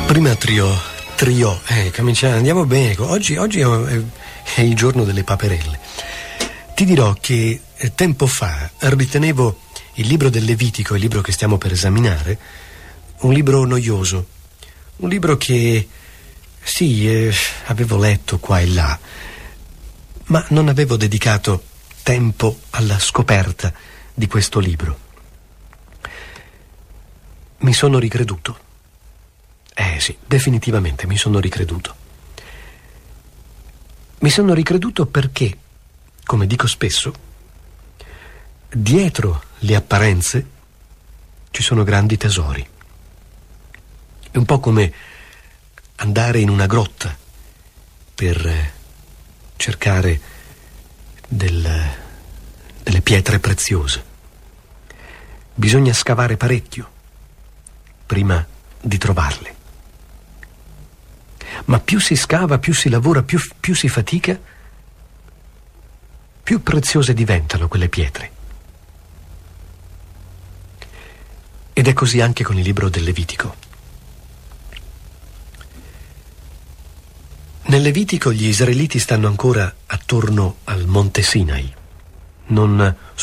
Prima trio, andiamo bene. Oggi è il giorno delle paperelle. Ti dirò che tempo fa ritenevo il libro del Levitico, il libro che stiamo per esaminare, un libro noioso, un libro che sì, avevo letto qua e là, ma non avevo dedicato tempo alla scoperta di questo libro. Mi sono ricreduto. Sì, definitivamente mi sono ricreduto. Mi sono ricreduto perché, come dico spesso, dietro le apparenze ci sono grandi tesori. È un po' come andare in una grotta per cercare delle pietre preziose. Bisogna scavare parecchio prima di trovarle. Ma più si scava, più si lavora, più si fatica, più preziose diventano quelle pietre. Ed è così anche con il libro del Levitico. Nel Levitico gli israeliti stanno ancora attorno al monte Sinai, non